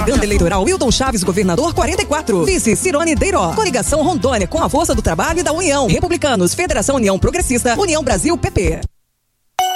Propaganda eleitoral Wilton Chaves, governador 44. Vice Cirone Deiró. Coligação Rondônia com a força do trabalho e da União. Republicanos, Federação União Progressista, União Brasil PP.